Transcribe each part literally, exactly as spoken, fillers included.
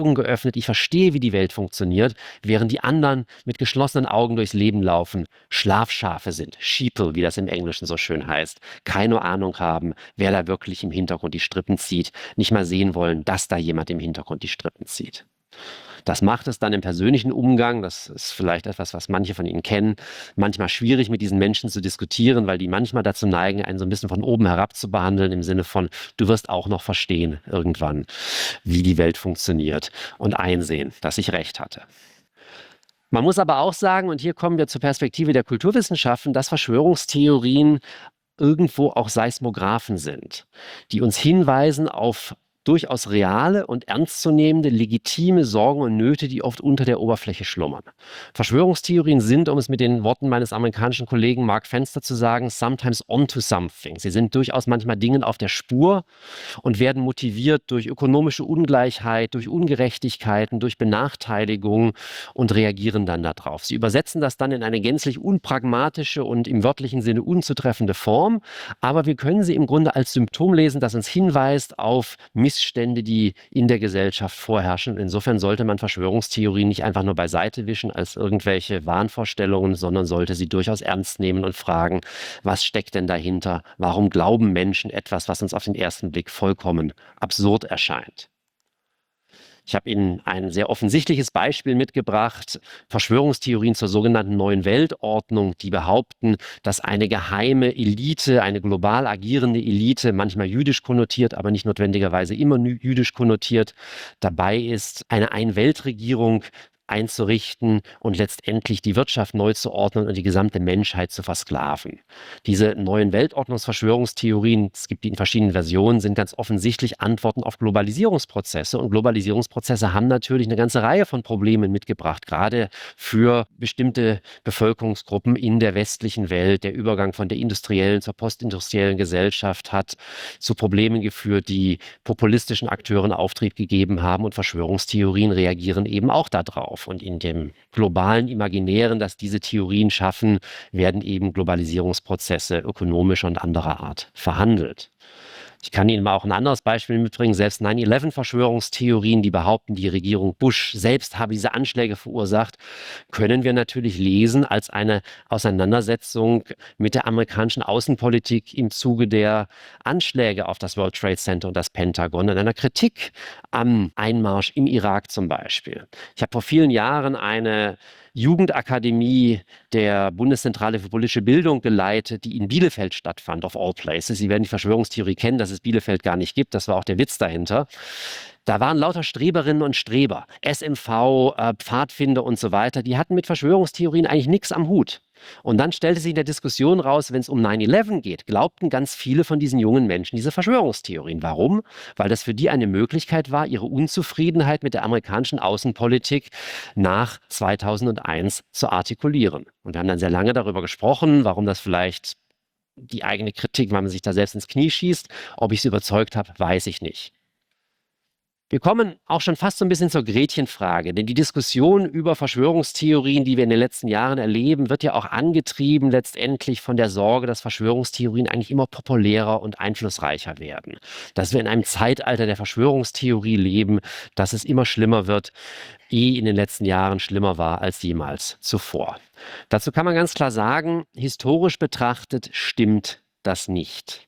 Augen geöffnet, ich verstehe, wie die Welt funktioniert, während die anderen mit geschlossenen Augen durchs Leben laufen, Schlafschafe sind, Sheeple, wie das im Englischen so schön heißt, keine Ahnung haben, wer da wirklich im Hintergrund die Strippen zieht, nicht mal sehen wollen, dass da jemand im Hintergrund die Strippen zieht. Das macht es dann im persönlichen Umgang, das ist vielleicht etwas, was manche von Ihnen kennen, manchmal schwierig mit diesen Menschen zu diskutieren, weil die manchmal dazu neigen, einen so ein bisschen von oben herab zu behandeln, im Sinne von, du wirst auch noch verstehen irgendwann, wie die Welt funktioniert und einsehen, dass ich recht hatte. Man muss aber auch sagen, und hier kommen wir zur Perspektive der Kulturwissenschaften, dass Verschwörungstheorien irgendwo auch Seismographen sind, die uns hinweisen auf durchaus reale und ernstzunehmende, legitime Sorgen und Nöte, die oft unter der Oberfläche schlummern. Verschwörungstheorien sind, um es mit den Worten meines amerikanischen Kollegen Mark Fenster zu sagen, sometimes onto something. Sie sind durchaus manchmal Dingen auf der Spur und werden motiviert durch ökonomische Ungleichheit, durch Ungerechtigkeiten, durch Benachteiligung und reagieren dann darauf. Sie übersetzen das dann in eine gänzlich unpragmatische und im wörtlichen Sinne unzutreffende Form, aber wir können sie im Grunde als Symptom lesen, das uns hinweist auf Missstände, die in der Gesellschaft vorherrschen. Insofern sollte man Verschwörungstheorien nicht einfach nur beiseite wischen als irgendwelche Wahnvorstellungen, sondern sollte sie durchaus ernst nehmen und fragen, was steckt denn dahinter? Warum glauben Menschen etwas, was uns auf den ersten Blick vollkommen absurd erscheint? Ich habe Ihnen ein sehr offensichtliches Beispiel mitgebracht, Verschwörungstheorien zur sogenannten neuen Weltordnung, die behaupten, dass eine geheime Elite, eine global agierende Elite, manchmal jüdisch konnotiert, aber nicht notwendigerweise immer jüdisch konnotiert, dabei ist, eine Ein-Welt-Regierung einzurichten und letztendlich die Wirtschaft neu zu ordnen und die gesamte Menschheit zu versklaven. Diese neuen Weltordnungsverschwörungstheorien, es gibt die in verschiedenen Versionen, sind ganz offensichtlich Antworten auf Globalisierungsprozesse. Und Globalisierungsprozesse haben natürlich eine ganze Reihe von Problemen mitgebracht, gerade für bestimmte Bevölkerungsgruppen in der westlichen Welt. Der Übergang von der industriellen zur postindustriellen Gesellschaft hat zu Problemen geführt, die populistischen Akteuren Auftrieb gegeben haben. Und Verschwörungstheorien reagieren eben auch darauf. Und in dem globalen Imaginären, das diese Theorien schaffen, werden eben Globalisierungsprozesse ökonomischer und anderer Art verhandelt. Ich kann Ihnen mal auch ein anderes Beispiel mitbringen. Selbst neun elf Verschwörungstheorien, die behaupten, die Regierung Bush selbst habe diese Anschläge verursacht, können wir natürlich lesen als eine Auseinandersetzung mit der amerikanischen Außenpolitik im Zuge der Anschläge auf das World Trade Center und das Pentagon und einer Kritik am Einmarsch im Irak zum Beispiel. Ich habe vor vielen Jahren eine Jugendakademie der Bundeszentrale für politische Bildung geleitet, die in Bielefeld stattfand, of all places. Sie werden die Verschwörungstheorie kennen, dass es Bielefeld gar nicht gibt. Das war auch der Witz dahinter. Da waren lauter Streberinnen und Streber, S M V, äh, Pfadfinder und so weiter. Die hatten mit Verschwörungstheorien eigentlich nichts am Hut. Und dann stellte sich in der Diskussion raus, wenn es um neun elf geht, glaubten ganz viele von diesen jungen Menschen diese Verschwörungstheorien. Warum? Weil das für die eine Möglichkeit war, ihre Unzufriedenheit mit der amerikanischen Außenpolitik nach zweitausendeins zu artikulieren. Und wir haben dann sehr lange darüber gesprochen, warum das vielleicht die eigene Kritik, weil man sich da selbst ins Knie schießt. Ob ich sie überzeugt habe, weiß ich nicht. Wir kommen auch schon fast so ein bisschen zur Gretchenfrage, denn die Diskussion über Verschwörungstheorien, die wir in den letzten Jahren erleben, wird ja auch angetrieben letztendlich von der Sorge, dass Verschwörungstheorien eigentlich immer populärer und einflussreicher werden. Dass wir in einem Zeitalter der Verschwörungstheorie leben, dass es immer schlimmer wird, eh in den letzten Jahren schlimmer war als jemals zuvor. Dazu kann man ganz klar sagen, historisch betrachtet stimmt das nicht.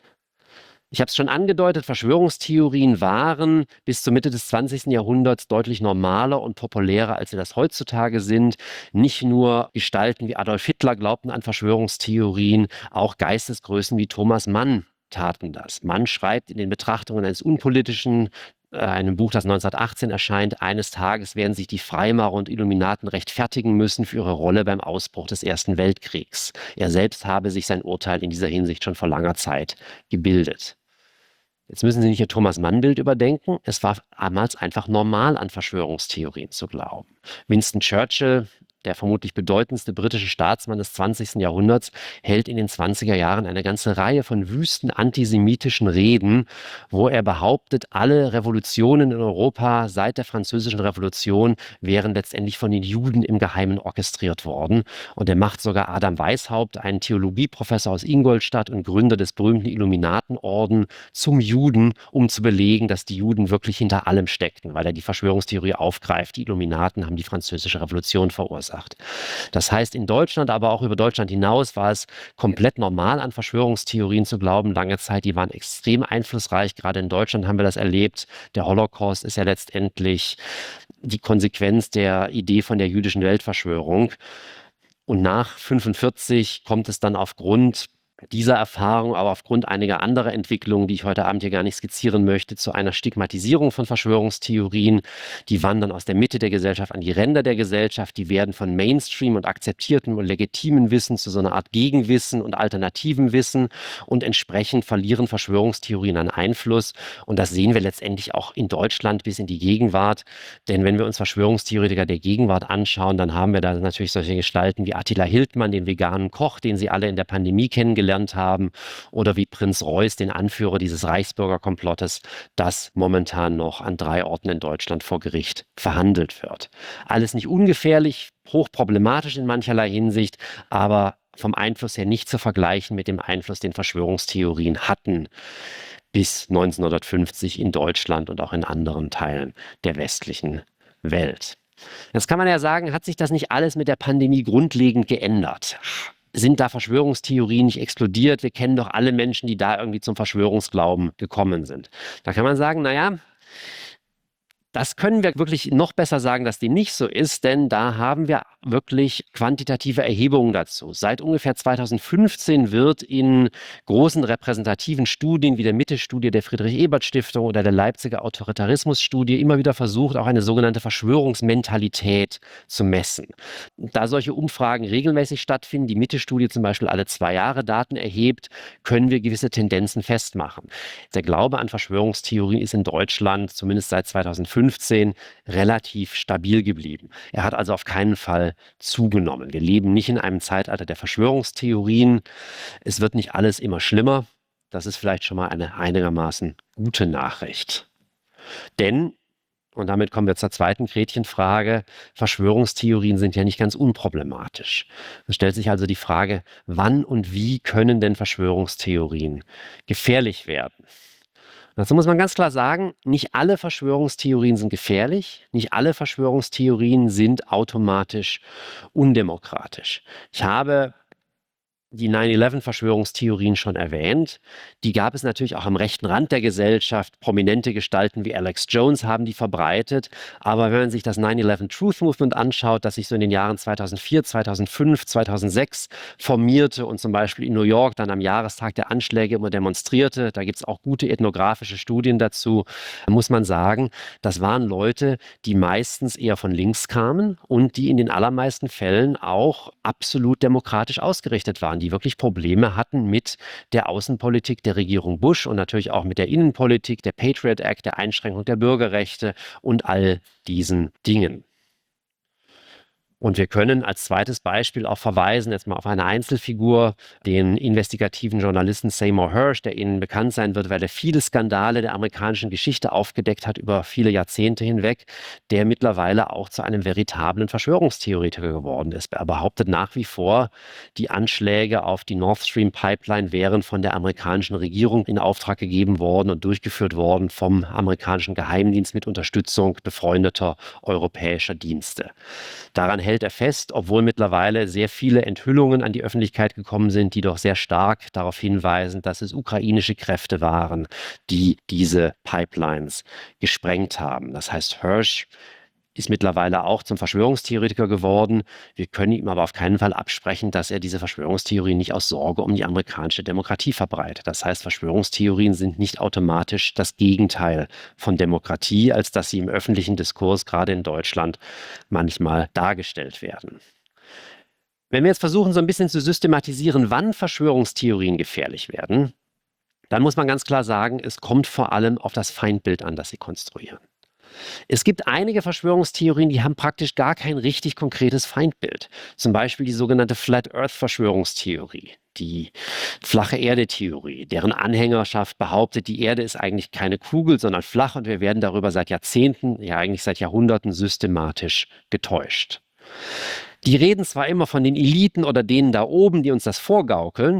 Ich habe es schon angedeutet, Verschwörungstheorien waren bis zur Mitte des zwanzigsten Jahrhunderts deutlich normaler und populärer, als sie das heutzutage sind. Nicht nur Gestalten wie Adolf Hitler glaubten an Verschwörungstheorien, auch Geistesgrößen wie Thomas Mann taten das. Mann schreibt in den Betrachtungen eines Unpolitischen, äh, einem Buch, das neunzehnhundertachtzehn erscheint, eines Tages werden sich die Freimaurer und Illuminaten rechtfertigen müssen für ihre Rolle beim Ausbruch des Ersten Weltkriegs. Er selbst habe sich sein Urteil in dieser Hinsicht schon vor langer Zeit gebildet. Jetzt müssen Sie nicht Ihr Thomas-Mann-Bild überdenken. Es war damals einfach normal, an Verschwörungstheorien zu glauben. Winston Churchill, der vermutlich bedeutendste britische Staatsmann des zwanzigsten Jahrhunderts, hält in den zwanziger Jahren eine ganze Reihe von wüsten antisemitischen Reden, wo er behauptet, alle Revolutionen in Europa seit der Französischen Revolution wären letztendlich von den Juden im Geheimen orchestriert worden. Und er macht sogar Adam Weishaupt, einen Theologieprofessor aus Ingolstadt und Gründer des berühmten Illuminatenorden, zum Juden, um zu belegen, dass die Juden wirklich hinter allem steckten, weil er die Verschwörungstheorie aufgreift. Die Illuminaten haben die Französische Revolution verursacht. Das heißt, in Deutschland, aber auch über Deutschland hinaus, war es komplett normal, an Verschwörungstheorien zu glauben. Lange Zeit, die waren extrem einflussreich. Gerade in Deutschland haben wir das erlebt. Der Holocaust ist ja letztendlich die Konsequenz der Idee von der jüdischen Weltverschwörung. Und nach fünfundvierzig kommt es dann aufgrund dieser Erfahrung, aber aufgrund einiger anderer Entwicklungen, die ich heute Abend hier gar nicht skizzieren möchte, zu einer Stigmatisierung von Verschwörungstheorien. Die wandern aus der Mitte der Gesellschaft an die Ränder der Gesellschaft. Die werden von Mainstream und akzeptiertem und legitimen Wissen zu so einer Art Gegenwissen und alternativem Wissen. Und entsprechend verlieren Verschwörungstheorien an Einfluss. Und das sehen wir letztendlich auch in Deutschland bis in die Gegenwart. Denn wenn wir uns Verschwörungstheoretiker der Gegenwart anschauen, dann haben wir da natürlich solche Gestalten wie Attila Hildmann, den veganen Koch, den Sie alle in der Pandemie kennengelernt haben, oder wie Prinz Reuß, den Anführer dieses Reichsbürgerkomplottes, das momentan noch an drei Orten in Deutschland vor Gericht verhandelt wird. Alles nicht ungefährlich, hochproblematisch in mancherlei Hinsicht, aber vom Einfluss her nicht zu vergleichen mit dem Einfluss, den Verschwörungstheorien hatten bis neunzehnhundertfünfzig in Deutschland und auch in anderen Teilen der westlichen Welt. Jetzt kann man ja sagen, hat sich das nicht alles mit der Pandemie grundlegend geändert? Sind da Verschwörungstheorien nicht explodiert? Wir kennen doch alle Menschen, die da irgendwie zum Verschwörungsglauben gekommen sind. Da kann man sagen, naja, das können wir wirklich noch besser sagen, dass dem nicht so ist, denn da haben wir wirklich quantitative Erhebungen dazu. Seit ungefähr zweitausendfünfzehn wird in großen repräsentativen Studien wie der Mitte-Studie der Friedrich-Ebert-Stiftung oder der Leipziger Autoritarismus-Studie immer wieder versucht, auch eine sogenannte Verschwörungsmentalität zu messen. Da solche Umfragen regelmäßig stattfinden, die Mitte-Studie zum Beispiel alle zwei Jahre Daten erhebt, können wir gewisse Tendenzen festmachen. Der Glaube an Verschwörungstheorien ist in Deutschland zumindest seit zweitausendfünfzehn relativ stabil geblieben. Er hat also auf keinen Fall zugenommen. Wir leben nicht in einem Zeitalter der Verschwörungstheorien. Es wird nicht alles immer schlimmer. Das ist vielleicht schon mal eine einigermaßen gute Nachricht. Denn, und damit kommen wir zur zweiten Gretchenfrage, Verschwörungstheorien sind ja nicht ganz unproblematisch. Es stellt sich also die Frage, wann und wie können denn Verschwörungstheorien gefährlich werden? Dazu muss man ganz klar sagen, nicht alle Verschwörungstheorien sind gefährlich, nicht alle Verschwörungstheorien sind automatisch undemokratisch. Ich habe die nine eleven Verschwörungstheorien schon erwähnt. Die gab es natürlich auch am rechten Rand der Gesellschaft. Prominente Gestalten wie Alex Jones haben die verbreitet. Aber wenn man sich das nine eleven Truth Movement anschaut, das sich so in den Jahren zweitausendvier, zweitausendfünf, zweitausendsechs formierte und zum Beispiel in New York dann am Jahrestag der Anschläge immer demonstrierte, da gibt es auch gute ethnografische Studien dazu, muss man sagen, das waren Leute, die meistens eher von links kamen und die in den allermeisten Fällen auch absolut demokratisch ausgerichtet waren, die wirklich Probleme hatten mit der Außenpolitik der Regierung Bush und natürlich auch mit der Innenpolitik, der Patriot Act, der Einschränkung der Bürgerrechte und all diesen Dingen. Und wir können als zweites Beispiel auch verweisen, jetzt mal auf eine Einzelfigur, den investigativen Journalisten Seymour Hersh, der Ihnen bekannt sein wird, weil er viele Skandale der amerikanischen Geschichte aufgedeckt hat über viele Jahrzehnte hinweg, der mittlerweile auch zu einem veritablen Verschwörungstheoretiker geworden ist. Er behauptet nach wie vor, die Anschläge auf die Nord Stream Pipeline wären von der amerikanischen Regierung in Auftrag gegeben worden und durchgeführt worden vom amerikanischen Geheimdienst mit Unterstützung befreundeter europäischer Dienste. Daran hält er fest, obwohl mittlerweile sehr viele Enthüllungen an die Öffentlichkeit gekommen sind, die doch sehr stark darauf hinweisen, dass es ukrainische Kräfte waren, die diese Pipelines gesprengt haben. Das heißt, Hersh ist mittlerweile auch zum Verschwörungstheoretiker geworden. Wir können ihm aber auf keinen Fall absprechen, dass er diese Verschwörungstheorien nicht aus Sorge um die amerikanische Demokratie verbreitet. Das heißt, Verschwörungstheorien sind nicht automatisch das Gegenteil von Demokratie, als dass sie im öffentlichen Diskurs, gerade in Deutschland, manchmal dargestellt werden. Wenn wir jetzt versuchen, so ein bisschen zu systematisieren, wann Verschwörungstheorien gefährlich werden, dann muss man ganz klar sagen, es kommt vor allem auf das Feindbild an, das sie konstruieren. Es gibt einige Verschwörungstheorien, die haben praktisch gar kein richtig konkretes Feindbild. Zum Beispiel die sogenannte Flat Earth Verschwörungstheorie, die flache Erde-Theorie, deren Anhängerschaft behauptet, die Erde ist eigentlich keine Kugel, sondern flach und wir werden darüber seit Jahrzehnten, ja eigentlich seit Jahrhunderten systematisch getäuscht. Die reden zwar immer von den Eliten oder denen da oben, die uns das vorgaukeln,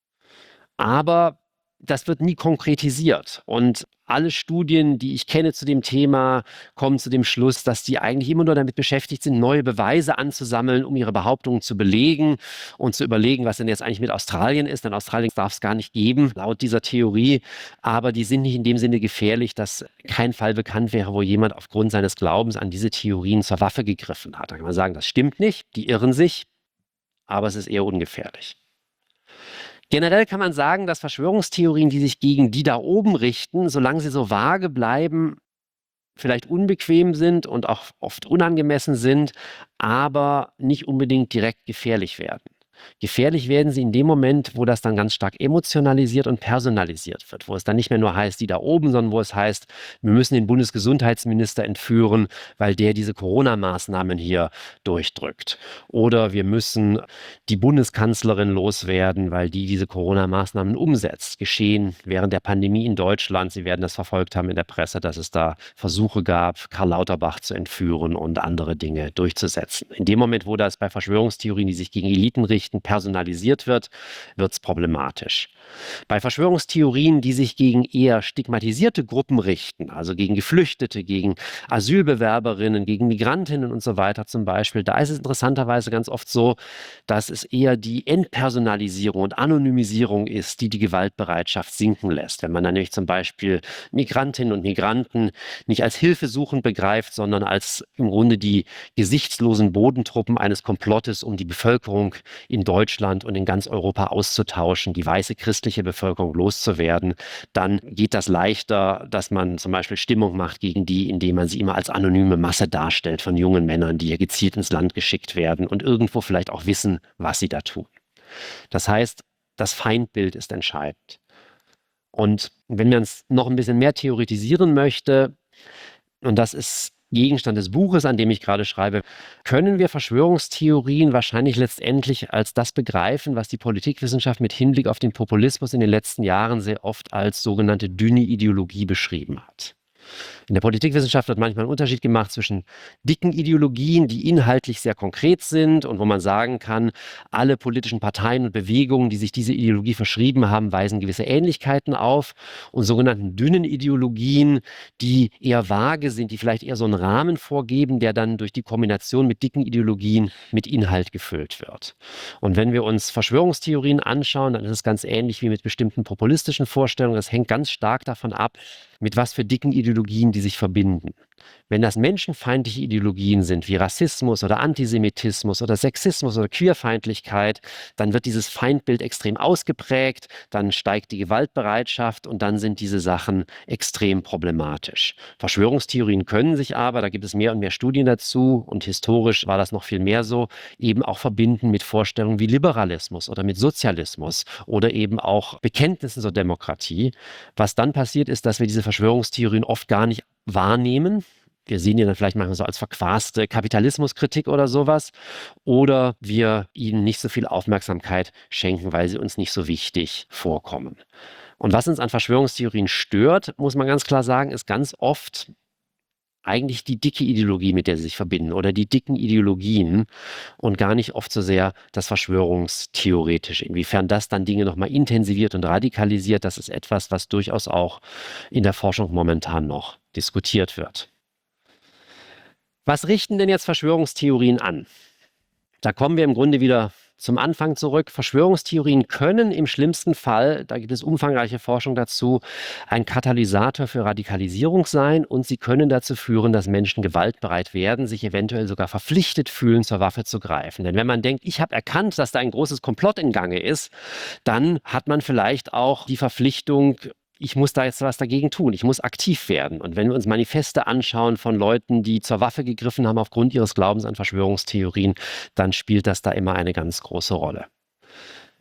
aber das wird nie konkretisiert. Und alle Studien, die ich kenne zu dem Thema, kommen zu dem Schluss, dass die eigentlich immer nur damit beschäftigt sind, neue Beweise anzusammeln, um ihre Behauptungen zu belegen und zu überlegen, was denn jetzt eigentlich mit Australien ist. Denn Australien darf es gar nicht geben, laut dieser Theorie. Aber die sind nicht in dem Sinne gefährlich, dass kein Fall bekannt wäre, wo jemand aufgrund seines Glaubens an diese Theorien zur Waffe gegriffen hat. Da kann man sagen, das stimmt nicht, die irren sich, aber es ist eher ungefährlich. Generell kann man sagen, dass Verschwörungstheorien, die sich gegen die da oben richten, solange sie so vage bleiben, vielleicht unbequem sind und auch oft unangemessen sind, aber nicht unbedingt direkt gefährlich werden. Gefährlich werden sie in dem Moment, wo das dann ganz stark emotionalisiert und personalisiert wird, wo es dann nicht mehr nur heißt, die da oben, sondern wo es heißt, wir müssen den Bundesgesundheitsminister entführen, weil der diese Corona-Maßnahmen hier durchdrückt. Oder wir müssen die Bundeskanzlerin loswerden, weil die diese Corona-Maßnahmen umsetzt. Geschehen während der Pandemie in Deutschland. Sie werden das verfolgt haben in der Presse, dass es da Versuche gab, Karl Lauterbach zu entführen und andere Dinge durchzusetzen. In dem Moment, wo das bei Verschwörungstheorien, die sich gegen Eliten richten, personalisiert wird, wird es problematisch. Bei Verschwörungstheorien, die sich gegen eher stigmatisierte Gruppen richten, also gegen Geflüchtete, gegen Asylbewerberinnen, gegen Migrantinnen und so weiter zum Beispiel, da ist es interessanterweise ganz oft so, dass es eher die Entpersonalisierung und Anonymisierung ist, die die Gewaltbereitschaft sinken lässt. Wenn man dann nämlich zum Beispiel Migrantinnen und Migranten nicht als hilfesuchend begreift, sondern als im Grunde die gesichtslosen Bodentruppen eines Komplottes, um die Bevölkerung in Deutschland und in ganz Europa auszutauschen, die weiße christliche Bevölkerung loszuwerden, dann geht das leichter, dass man zum Beispiel Stimmung macht gegen die, indem man sie immer als anonyme Masse darstellt von jungen Männern, die hier gezielt ins Land geschickt werden und irgendwo vielleicht auch wissen, was sie da tun. Das heißt, das Feindbild ist entscheidend. Und wenn man es noch ein bisschen mehr theoretisieren möchte, und das ist Gegenstand des Buches, an dem ich gerade schreibe, können wir Verschwörungstheorien wahrscheinlich letztendlich als das begreifen, was die Politikwissenschaft mit Hinblick auf den Populismus in den letzten Jahren sehr oft als sogenannte dünne Ideologie beschrieben hat. In der Politikwissenschaft wird manchmal ein Unterschied gemacht zwischen dicken Ideologien, die inhaltlich sehr konkret sind und wo man sagen kann, alle politischen Parteien und Bewegungen, die sich diese Ideologie verschrieben haben, weisen gewisse Ähnlichkeiten auf, und sogenannten dünnen Ideologien, die eher vage sind, die vielleicht eher so einen Rahmen vorgeben, der dann durch die Kombination mit dicken Ideologien mit Inhalt gefüllt wird. Und wenn wir uns Verschwörungstheorien anschauen, dann ist es ganz ähnlich wie mit bestimmten populistischen Vorstellungen. Das hängt ganz stark davon ab, mit was für dicken Ideologien die sich verbinden. Wenn das menschenfeindliche Ideologien sind, wie Rassismus oder Antisemitismus oder Sexismus oder Queerfeindlichkeit, dann wird dieses Feindbild extrem ausgeprägt, dann steigt die Gewaltbereitschaft und dann sind diese Sachen extrem problematisch. Verschwörungstheorien können sich aber, da gibt es mehr und mehr Studien dazu und historisch war das noch viel mehr so, eben auch verbinden mit Vorstellungen wie Liberalismus oder mit Sozialismus oder eben auch Bekenntnissen zur Demokratie. Was dann passiert ist, dass wir diese Verschwörungstheorien oft gar nicht wahrnehmen. Wir sehen die dann vielleicht manchmal so als verquaste Kapitalismuskritik oder sowas. Oder wir ihnen nicht so viel Aufmerksamkeit schenken, weil sie uns nicht so wichtig vorkommen. Und was uns an Verschwörungstheorien stört, muss man ganz klar sagen, ist ganz oft eigentlich die dicke Ideologie, mit der sie sich verbinden, oder die dicken Ideologien und gar nicht oft so sehr das Verschwörungstheoretische. Inwiefern das dann Dinge nochmal intensiviert und radikalisiert, das ist etwas, was durchaus auch in der Forschung momentan noch diskutiert wird. Was richten denn jetzt Verschwörungstheorien an? Da kommen wir im Grunde wieder zum Anfang zurück. Verschwörungstheorien können im schlimmsten Fall, da gibt es umfangreiche Forschung dazu, ein Katalysator für Radikalisierung sein, und sie können dazu führen, dass Menschen gewaltbereit werden, sich eventuell sogar verpflichtet fühlen, zur Waffe zu greifen. Denn wenn man denkt, ich habe erkannt, dass da ein großes Komplott in Gange ist, dann hat man vielleicht auch die Verpflichtung, ich muss da jetzt was dagegen tun, ich muss aktiv werden. Und wenn wir uns Manifeste anschauen von Leuten, die zur Waffe gegriffen haben aufgrund ihres Glaubens an Verschwörungstheorien, dann spielt das da immer eine ganz große Rolle.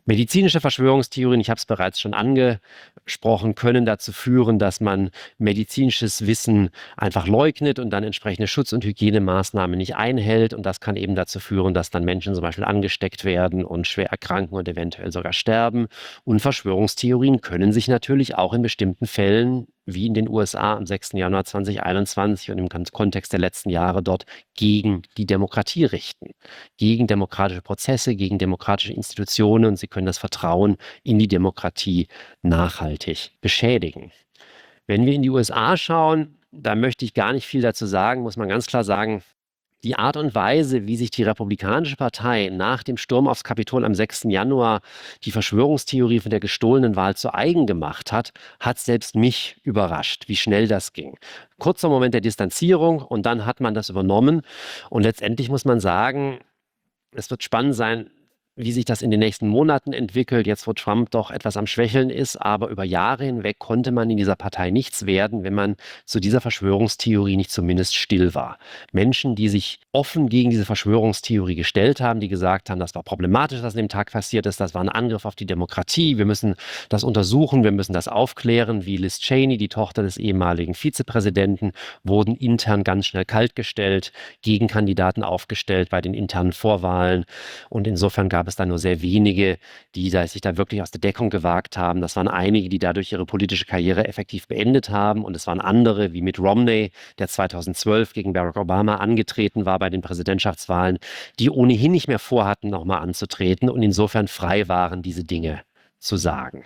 Medizinische Verschwörungstheorien, ich habe es bereits schon angesprochen, können dazu führen, dass man medizinisches Wissen einfach leugnet und dann entsprechende Schutz- und Hygienemaßnahmen nicht einhält. Und das kann eben dazu führen, dass dann Menschen zum Beispiel angesteckt werden und schwer erkranken und eventuell sogar sterben. Und Verschwörungstheorien können sich natürlich auch in bestimmten Fällen, wie in den U S A am sechsten Januar zweitausendeinundzwanzig und im Kontext der letzten Jahre dort, gegen die Demokratie richten, gegen demokratische Prozesse, gegen demokratische Institutionen, und sie können das Vertrauen in die Demokratie nachhaltig beschädigen. Wenn wir in die U S A schauen, da möchte ich gar nicht viel dazu sagen, muss man ganz klar sagen, die Art und Weise, wie sich die Republikanische Partei nach dem Sturm aufs Kapitol am sechsten Januar die Verschwörungstheorie von der gestohlenen Wahl zu eigen gemacht hat, hat selbst mich überrascht, wie schnell das ging. Kurzer Moment der Distanzierung und dann hat man das übernommen. Und letztendlich muss man sagen, es wird spannend sein, wie sich das in den nächsten Monaten entwickelt, jetzt wo Trump doch etwas am Schwächeln ist. Aber über Jahre hinweg konnte man in dieser Partei nichts werden, wenn man zu dieser Verschwörungstheorie nicht zumindest still war. Menschen, die sich offen gegen diese Verschwörungstheorie gestellt haben, die gesagt haben, das war problematisch, was an dem Tag passiert ist, das war ein Angriff auf die Demokratie, wir müssen das untersuchen, wir müssen das aufklären, wie Liz Cheney, die Tochter des ehemaligen Vizepräsidenten, wurden intern ganz schnell kaltgestellt, Gegenkandidaten aufgestellt bei den internen Vorwahlen. Und insofern gab es da nur sehr wenige, die da, sich da wirklich aus der Deckung gewagt haben. Das waren einige, die dadurch ihre politische Karriere effektiv beendet haben. Und es waren andere, wie Mitt Romney, der zweitausendzwölf gegen Barack Obama angetreten war bei den Präsidentschaftswahlen, die ohnehin nicht mehr vorhatten, nochmal anzutreten und insofern frei waren, diese Dinge zu sagen.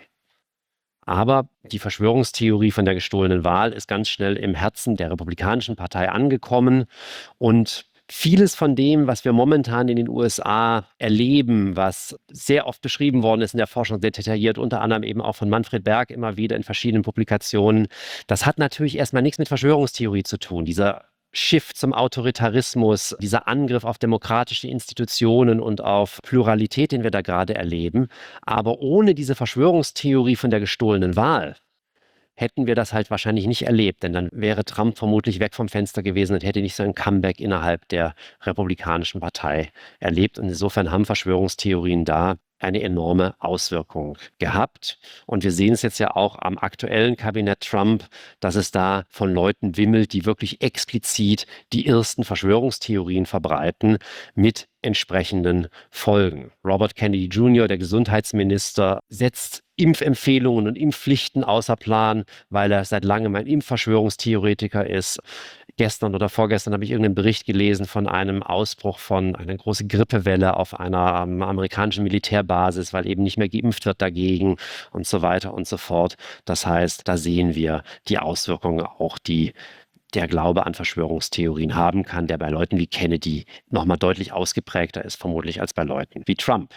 Aber die Verschwörungstheorie von der gestohlenen Wahl ist ganz schnell im Herzen der Republikanischen Partei angekommen und vieles von dem, was wir momentan in den U S A erleben, was sehr oft beschrieben worden ist in der Forschung, sehr detailliert, unter anderem eben auch von Manfred Berg immer wieder in verschiedenen Publikationen, das hat natürlich erstmal nichts mit Verschwörungstheorie zu tun. Dieser Shift zum Autoritarismus, dieser Angriff auf demokratische Institutionen und auf Pluralität, den wir da gerade erleben. Aber ohne diese Verschwörungstheorie von der gestohlenen Wahl hätten wir das halt wahrscheinlich nicht erlebt, denn dann wäre Trump vermutlich weg vom Fenster gewesen und hätte nicht so ein Comeback innerhalb der Republikanischen Partei erlebt. Und insofern haben Verschwörungstheorien da eine enorme Auswirkung gehabt. Und wir sehen es jetzt ja auch am aktuellen Kabinett Trump, dass es da von Leuten wimmelt, die wirklich explizit die ersten Verschwörungstheorien verbreiten mit entsprechenden Folgen. Robert Kennedy Junior, der Gesundheitsminister, setzt Impfempfehlungen und Impfpflichten außer Plan, weil er seit langem ein Impfverschwörungstheoretiker ist. Gestern oder vorgestern habe ich irgendeinen Bericht gelesen von einem Ausbruch von einer großen Grippewelle auf einer ähm, amerikanischen Militärbasis, weil eben nicht mehr geimpft wird dagegen und so weiter und so fort. Das heißt, da sehen wir die Auswirkungen auch, die der Glaube an Verschwörungstheorien haben kann, der bei Leuten wie Kennedy nochmal deutlich ausgeprägter ist, vermutlich als bei Leuten wie Trump.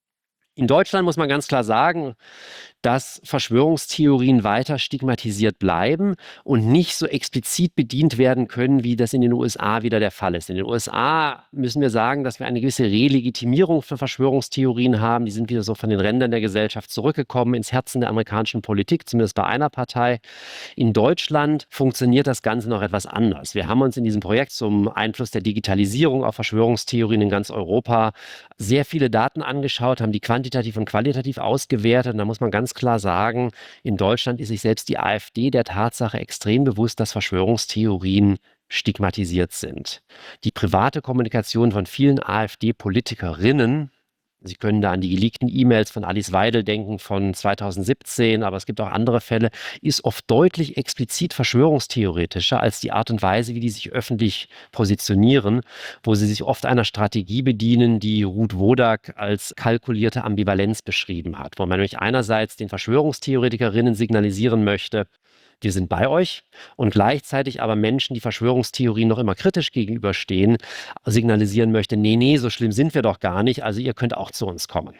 In Deutschland muss man ganz klar sagen, dass Verschwörungstheorien weiter stigmatisiert bleiben und nicht so explizit bedient werden können, wie das in den U S A wieder der Fall ist. In den U S A müssen wir sagen, dass wir eine gewisse Relegitimierung für Verschwörungstheorien haben. Die sind wieder so von den Rändern der Gesellschaft zurückgekommen ins Herzen der amerikanischen Politik, zumindest bei einer Partei. In Deutschland funktioniert das Ganze noch etwas anders. Wir haben uns in diesem Projekt zum Einfluss der Digitalisierung auf Verschwörungstheorien in ganz Europa sehr viele Daten angeschaut, haben die quantitativ und qualitativ ausgewertet. Und da muss man ganz klar sagen, in Deutschland ist sich selbst die AfD der Tatsache extrem bewusst, dass Verschwörungstheorien stigmatisiert sind. Die private Kommunikation von vielen AfD-Politikerinnen, Sie können da an die geleakten E-Mails von Alice Weidel denken von zweitausendsiebzehn, aber es gibt auch andere Fälle, ist oft deutlich explizit verschwörungstheoretischer als die Art und Weise, wie die sich öffentlich positionieren, wo sie sich oft einer Strategie bedienen, die Ruth Wodak als kalkulierte Ambivalenz beschrieben hat, wo man nämlich einerseits den Verschwörungstheoretikerinnen signalisieren möchte, wir sind bei euch, und gleichzeitig aber Menschen, die Verschwörungstheorien noch immer kritisch gegenüberstehen, signalisieren möchte, nee, nee, so schlimm sind wir doch gar nicht, also ihr könnt auch zu uns kommen.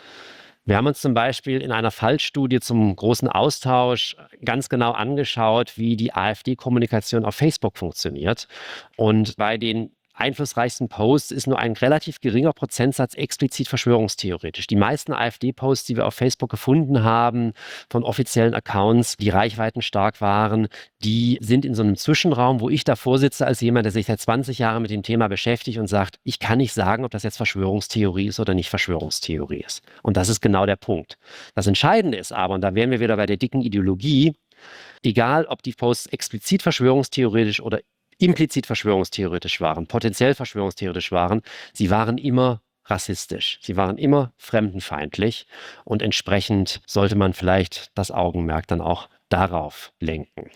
Wir haben uns zum Beispiel in einer Fallstudie zum großen Austausch ganz genau angeschaut, wie die AfD-Kommunikation auf Facebook funktioniert. Und bei den einflussreichsten Posts ist nur ein relativ geringer Prozentsatz explizit verschwörungstheoretisch. Die meisten AfD-Posts, die wir auf Facebook gefunden haben, von offiziellen Accounts, die reichweitenstark waren, die sind in so einem Zwischenraum, wo ich davor sitze als jemand, der sich seit zwanzig Jahren mit dem Thema beschäftigt und sagt, ich kann nicht sagen, ob das jetzt Verschwörungstheorie ist oder nicht Verschwörungstheorie ist. Und das ist genau der Punkt. Das Entscheidende ist aber, und da wären wir wieder bei der dicken Ideologie, egal ob die Posts explizit verschwörungstheoretisch oder implizit verschwörungstheoretisch waren, potenziell verschwörungstheoretisch waren, sie waren immer rassistisch. Sie waren immer fremdenfeindlich und entsprechend sollte man vielleicht das Augenmerk dann auch darauf lenken.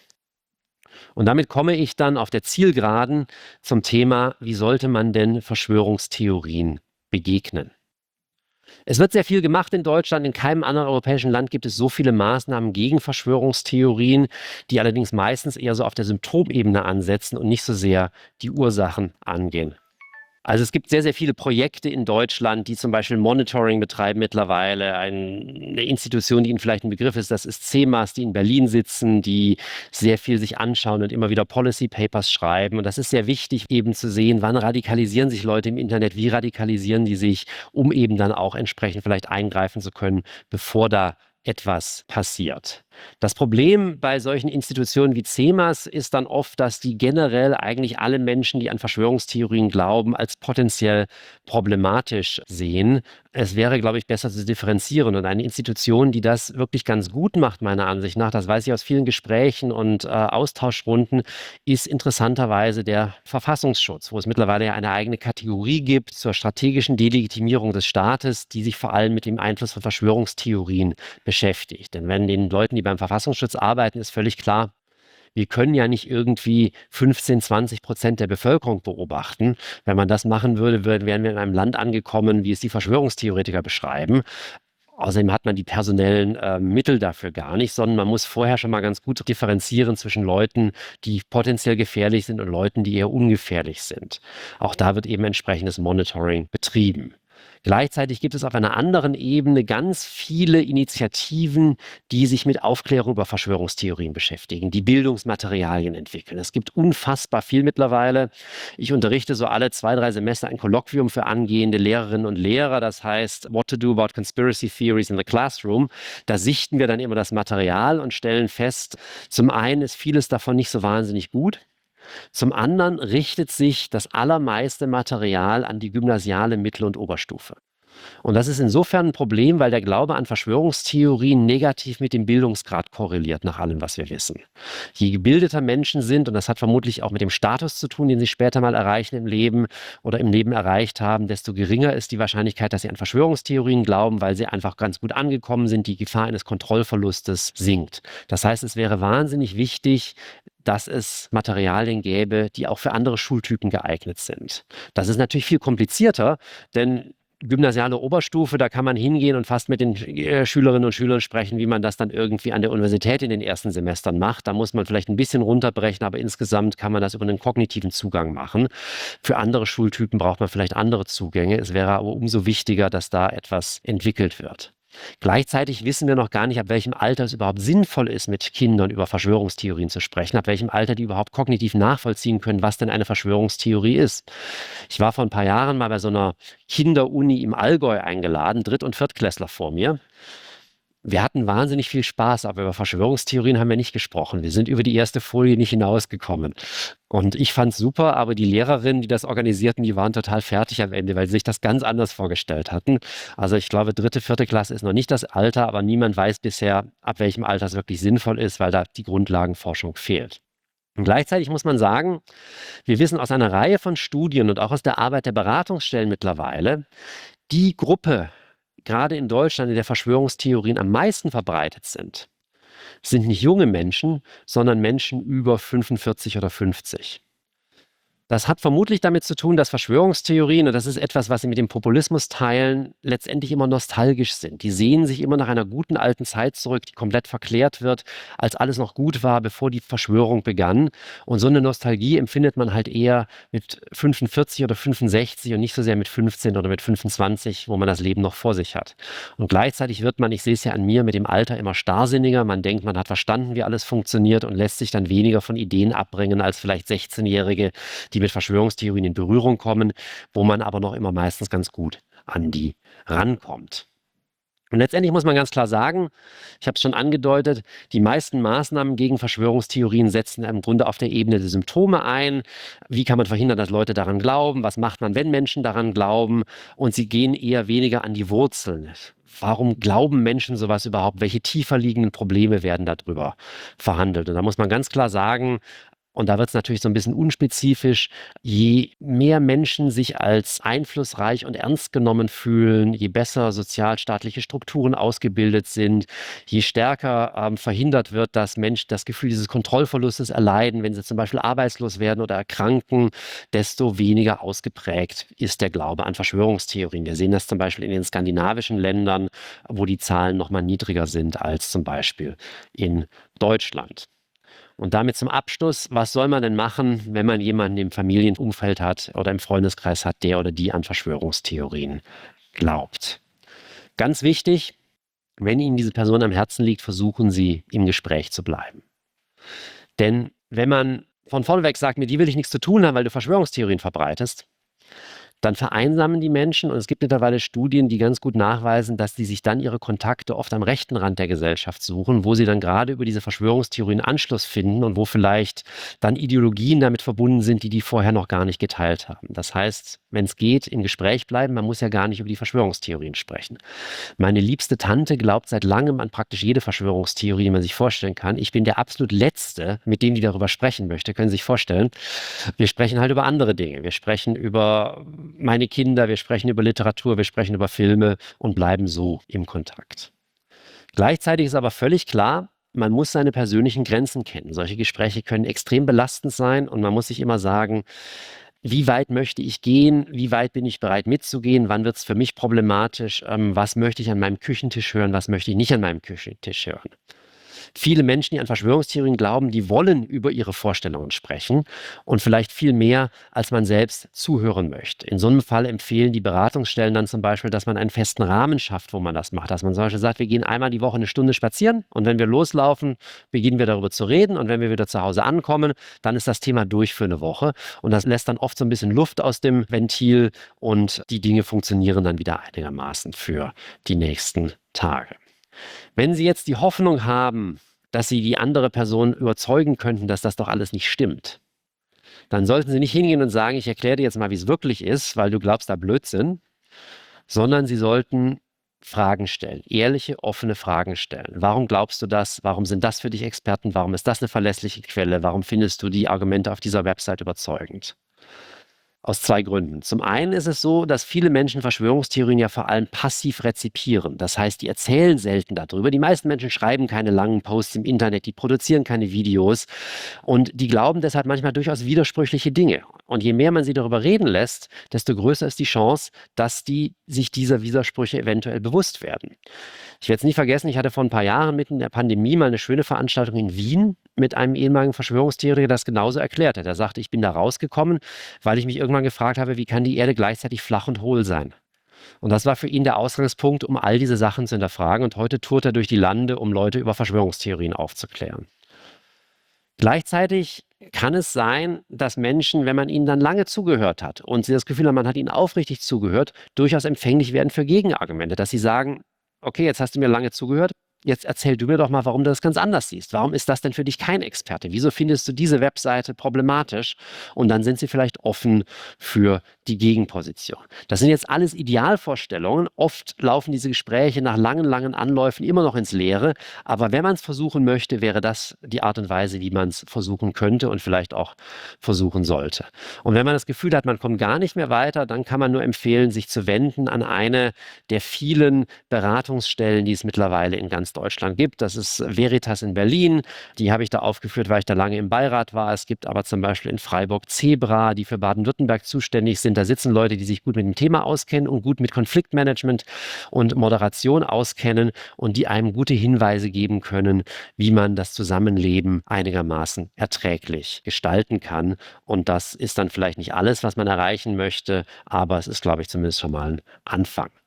Und damit komme ich dann auf der Zielgeraden zum Thema, wie sollte man denn Verschwörungstheorien begegnen? Es wird sehr viel gemacht in Deutschland. In keinem anderen europäischen Land gibt es so viele Maßnahmen gegen Verschwörungstheorien, die allerdings meistens eher so auf der Symptomebene ansetzen und nicht so sehr die Ursachen angehen. Also es gibt sehr, sehr viele Projekte in Deutschland, die zum Beispiel Monitoring betreiben mittlerweile. Ein, eine Institution, die Ihnen vielleicht ein Begriff ist, das ist C E M A S, die in Berlin sitzen, die sehr viel sich anschauen und immer wieder Policy Papers schreiben. Und das ist sehr wichtig, eben zu sehen, wann radikalisieren sich Leute im Internet, wie radikalisieren die sich, um eben dann auch entsprechend vielleicht eingreifen zu können, bevor da etwas passiert. Das Problem bei solchen Institutionen wie C E M A S ist dann oft, dass die generell eigentlich alle Menschen, die an Verschwörungstheorien glauben, als potenziell problematisch sehen. Es wäre, glaube ich, besser zu differenzieren. Und eine Institution, die das wirklich ganz gut macht, meiner Ansicht nach, das weiß ich aus vielen Gesprächen und äh, Austauschrunden, ist interessanterweise der Verfassungsschutz, wo es mittlerweile ja eine eigene Kategorie gibt zur strategischen Delegitimierung des Staates, die sich vor allem mit dem Einfluss von Verschwörungstheorien beschäftigt. Denn wenn den Leuten, die beim Verfassungsschutz arbeiten, ist völlig klar, wir können ja nicht irgendwie fünfzehn, zwanzig Prozent der Bevölkerung beobachten. Wenn man das machen würde, wären wir in einem Land angekommen, wie es die Verschwörungstheoretiker beschreiben. Außerdem hat man die personellen äh, Mittel dafür gar nicht, sondern man muss vorher schon mal ganz gut differenzieren zwischen Leuten, die potenziell gefährlich sind und Leuten, die eher ungefährlich sind. Auch da wird eben entsprechendes Monitoring betrieben. Gleichzeitig gibt es auf einer anderen Ebene ganz viele Initiativen, die sich mit Aufklärung über Verschwörungstheorien beschäftigen, die Bildungsmaterialien entwickeln. Es gibt unfassbar viel mittlerweile. Ich unterrichte so alle zwei, drei Semester ein Kolloquium für angehende Lehrerinnen und Lehrer. Das heißt, What to do about conspiracy theories in the classroom. Da sichten wir dann immer das Material und stellen fest, zum einen ist vieles davon nicht so wahnsinnig gut. Zum anderen richtet sich das allermeiste Material an die gymnasiale Mittel- und Oberstufe. Und das ist insofern ein Problem, weil der Glaube an Verschwörungstheorien negativ mit dem Bildungsgrad korreliert, nach allem, was wir wissen. Je gebildeter Menschen sind, und das hat vermutlich auch mit dem Status zu tun, den sie später mal erreichen im Leben oder im Leben erreicht haben, desto geringer ist die Wahrscheinlichkeit, dass sie an Verschwörungstheorien glauben, weil sie einfach ganz gut angekommen sind. Die Gefahr eines Kontrollverlustes sinkt. Das heißt, es wäre wahnsinnig wichtig, dass es Materialien gäbe, die auch für andere Schultypen geeignet sind. Das ist natürlich viel komplizierter, denn gymnasiale Oberstufe, da kann man hingehen und fast mit den äh, Schülerinnen und Schülern sprechen, wie man das dann irgendwie an der Universität in den ersten Semestern macht. Da muss man vielleicht ein bisschen runterbrechen, aber insgesamt kann man das über einen kognitiven Zugang machen. Für andere Schultypen braucht man vielleicht andere Zugänge. Es wäre aber umso wichtiger, dass da etwas entwickelt wird. Gleichzeitig wissen wir noch gar nicht, ab welchem Alter es überhaupt sinnvoll ist, mit Kindern über Verschwörungstheorien zu sprechen, ab welchem Alter die überhaupt kognitiv nachvollziehen können, was denn eine Verschwörungstheorie ist. Ich war vor ein paar Jahren mal bei so einer Kinderuni im Allgäu eingeladen, Dritt- und Viertklässler vor mir. Wir hatten wahnsinnig viel Spaß, aber über Verschwörungstheorien haben wir nicht gesprochen. Wir sind über die erste Folie nicht hinausgekommen. Und ich fand es super, aber die Lehrerinnen, die das organisierten, die waren total fertig am Ende, weil sie sich das ganz anders vorgestellt hatten. Also ich glaube, dritte, vierte Klasse ist noch nicht das Alter, aber niemand weiß bisher, ab welchem Alter es wirklich sinnvoll ist, weil da die Grundlagenforschung fehlt. Und gleichzeitig muss man sagen, wir wissen aus einer Reihe von Studien und auch aus der Arbeit der Beratungsstellen mittlerweile, die Gruppe, gerade in Deutschland, in der Verschwörungstheorien am meisten verbreitet sind, sind nicht junge Menschen, sondern Menschen über fünfundvierzig oder fünfzig. Das hat vermutlich damit zu tun, dass Verschwörungstheorien, und das ist etwas, was sie mit dem Populismus teilen, letztendlich immer nostalgisch sind. Die sehen sich immer nach einer guten alten Zeit zurück, die komplett verklärt wird, als alles noch gut war, bevor die Verschwörung begann. Und so eine Nostalgie empfindet man halt eher mit fünfundvierzig oder fünfundsechzig und nicht so sehr mit fünfzehn oder mit fünfundzwanzig, wo man das Leben noch vor sich hat. Und gleichzeitig wird man, ich sehe es ja an mir, mit dem Alter immer starrsinniger. Man denkt, man hat verstanden, wie alles funktioniert und lässt sich dann weniger von Ideen abbringen als vielleicht sechzehnjährige, die die mit Verschwörungstheorien in Berührung kommen, wo man aber noch immer meistens ganz gut an die rankommt. Und letztendlich muss man ganz klar sagen, ich habe es schon angedeutet, die meisten Maßnahmen gegen Verschwörungstheorien setzen im Grunde auf der Ebene der Symptome ein. Wie kann man verhindern, dass Leute daran glauben? Was macht man, wenn Menschen daran glauben? Und sie gehen eher weniger an die Wurzeln. Warum glauben Menschen sowas überhaupt? Welche tiefer liegenden Probleme werden darüber verhandelt? Und da muss man ganz klar sagen, und da wird es natürlich so ein bisschen unspezifisch, je mehr Menschen sich als einflussreich und ernst genommen fühlen, je besser sozialstaatliche Strukturen ausgebildet sind, je stärker ähm, verhindert wird, dass Menschen das Gefühl dieses Kontrollverlustes erleiden, wenn sie zum Beispiel arbeitslos werden oder erkranken, desto weniger ausgeprägt ist der Glaube an Verschwörungstheorien. Wir sehen das zum Beispiel in den skandinavischen Ländern, wo die Zahlen noch mal niedriger sind als zum Beispiel in Deutschland. Und damit zum Abschluss, was soll man denn machen, wenn man jemanden im Familienumfeld hat oder im Freundeskreis hat, der oder die an Verschwörungstheorien glaubt? Ganz wichtig, wenn Ihnen diese Person am Herzen liegt, versuchen Sie, im Gespräch zu bleiben. Denn wenn man von vorneweg sagt, mit dir will ich nichts zu tun haben, weil du Verschwörungstheorien verbreitest, dann vereinsamen die Menschen, und es gibt mittlerweile Studien, die ganz gut nachweisen, dass die sich dann ihre Kontakte oft am rechten Rand der Gesellschaft suchen, wo sie dann gerade über diese Verschwörungstheorien Anschluss finden und wo vielleicht dann Ideologien damit verbunden sind, die die vorher noch gar nicht geteilt haben. Das heißt, wenn es geht, im Gespräch bleiben, man muss ja gar nicht über die Verschwörungstheorien sprechen. Meine liebste Tante glaubt seit langem an praktisch jede Verschwörungstheorie, die man sich vorstellen kann. Ich bin der absolut Letzte, mit dem die darüber sprechen möchte. Können Sie sich vorstellen? Wir sprechen halt über andere Dinge. Wir sprechen über meine Kinder, wir sprechen über Literatur, wir sprechen über Filme und bleiben so im Kontakt. Gleichzeitig ist aber völlig klar, man muss seine persönlichen Grenzen kennen. Solche Gespräche können extrem belastend sein und man muss sich immer sagen, wie weit möchte ich gehen, wie weit bin ich bereit mitzugehen, wann wird es für mich problematisch, ähm, was möchte ich an meinem Küchentisch hören, was möchte ich nicht an meinem Küchentisch hören. Viele Menschen, die an Verschwörungstheorien glauben, die wollen über ihre Vorstellungen sprechen und vielleicht viel mehr, als man selbst zuhören möchte. In so einem Fall empfehlen die Beratungsstellen dann zum Beispiel, dass man einen festen Rahmen schafft, wo man das macht. Dass man zum Beispiel sagt, wir gehen einmal die Woche eine Stunde spazieren und wenn wir loslaufen, beginnen wir darüber zu reden und wenn wir wieder zu Hause ankommen, dann ist das Thema durch für eine Woche und das lässt dann oft so ein bisschen Luft aus dem Ventil und die Dinge funktionieren dann wieder einigermaßen für die nächsten Tage. Wenn Sie jetzt die Hoffnung haben, dass Sie die andere Person überzeugen könnten, dass das doch alles nicht stimmt, dann sollten Sie nicht hingehen und sagen, ich erkläre dir jetzt mal, wie es wirklich ist, weil du glaubst da Blödsinn, sondern Sie sollten Fragen stellen, ehrliche, offene Fragen stellen. Warum glaubst du das? Warum sind das für dich Experten? Warum ist das eine verlässliche Quelle? Warum findest du die Argumente auf dieser Website überzeugend? Aus zwei Gründen. Zum einen ist es so, dass viele Menschen Verschwörungstheorien ja vor allem passiv rezipieren. Das heißt, die erzählen selten darüber. Die meisten Menschen schreiben keine langen Posts im Internet, die produzieren keine Videos und die glauben deshalb manchmal durchaus widersprüchliche Dinge. Und je mehr man sie darüber reden lässt, desto größer ist die Chance, dass die sich dieser Widersprüche eventuell bewusst werden. Ich werde es nie vergessen, ich hatte vor ein paar Jahren mitten in der Pandemie mal eine schöne Veranstaltung in Wien mit einem ehemaligen Verschwörungstheoretiker, der das genauso erklärt hat. Er sagte, ich bin da rausgekommen, weil ich mich irgendwann gefragt habe, wie kann die Erde gleichzeitig flach und hohl sein? Und das war für ihn der Ausgangspunkt, um all diese Sachen zu hinterfragen. Und heute tourt er durch die Lande, um Leute über Verschwörungstheorien aufzuklären. Gleichzeitig kann es sein, dass Menschen, wenn man ihnen dann lange zugehört hat und sie das Gefühl haben, man hat ihnen aufrichtig zugehört, durchaus empfänglich werden für Gegenargumente, dass sie sagen, okay, jetzt hast du mir lange zugehört, jetzt erzähl du mir doch mal, warum du das ganz anders siehst. Warum ist das denn für dich kein Experte? Wieso findest du diese Webseite problematisch? Und dann sind sie vielleicht offen für die Gegenposition. Das sind jetzt alles Idealvorstellungen. Oft laufen diese Gespräche nach langen, langen Anläufen immer noch ins Leere. Aber wenn man es versuchen möchte, wäre das die Art und Weise, wie man es versuchen könnte und vielleicht auch versuchen sollte. Und wenn man das Gefühl hat, man kommt gar nicht mehr weiter, dann kann man nur empfehlen, sich zu wenden an eine der vielen Beratungsstellen, die es mittlerweile in ganz Deutschland gibt. Das ist Veritas in Berlin. Die habe ich da aufgeführt, weil ich da lange im Beirat war. Es gibt aber zum Beispiel in Freiburg Zebra, die für Baden-Württemberg zuständig sind. Da sitzen Leute, die sich gut mit dem Thema auskennen und gut mit Konfliktmanagement und Moderation auskennen und die einem gute Hinweise geben können, wie man das Zusammenleben einigermaßen erträglich gestalten kann. Und das ist dann vielleicht nicht alles, was man erreichen möchte, aber es ist, glaube ich, zumindest schon mal ein Anfang.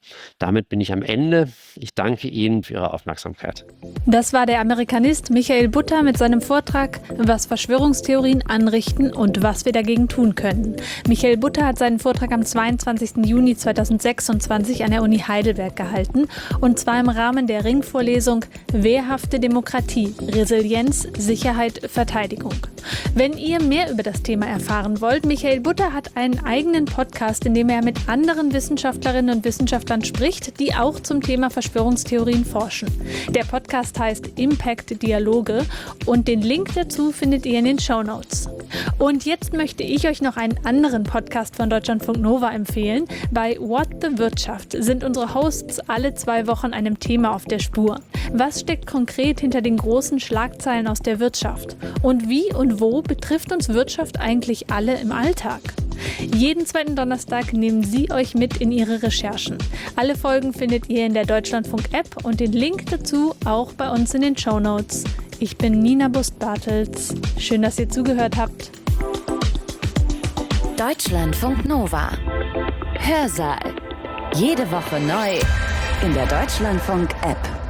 Damit bin ich am Ende. Ich danke Ihnen für Ihre Aufmerksamkeit. Das war der Amerikanist Michael Butter mit seinem Vortrag Was Verschwörungstheorien anrichten und was wir dagegen tun können. Michael Butter hat seinen Vortrag am zweiundzwanzigsten Juni zweitausendsechsundzwanzig an der Uni Heidelberg gehalten, und zwar im Rahmen der Ringvorlesung Wehrhafte Demokratie, Resilienz, Sicherheit, Verteidigung. Wenn ihr mehr über das Thema erfahren wollt, Michael Butter hat einen eigenen Podcast, in dem er mit anderen Wissenschaftlerinnen und Wissenschaftlern spricht, die auch zum Thema Verschwörungstheorien forschen. Der Podcast heißt Impact Dialoge und den Link dazu findet ihr in den Shownotes. Und jetzt möchte ich euch noch einen anderen Podcast von Deutschlandfunk Nova empfehlen. Bei What the Wirtschaft sind unsere Hosts alle zwei Wochen einem Thema auf der Spur. Was steckt konkret hinter den großen Schlagzeilen aus der Wirtschaft? Und wie und wo betrifft uns Wirtschaft eigentlich alle im Alltag? Jeden zweiten Donnerstag nehmen sie euch mit in ihre Recherchen. Alle Folgen findet ihr in der Deutschlandfunk-App und den Link dazu auch bei uns in den Shownotes. Ich bin Nina Bust-Bartels. Schön, dass ihr zugehört habt. Deutschlandfunk Nova. Hörsaal. Jede Woche neu in der Deutschlandfunk-App.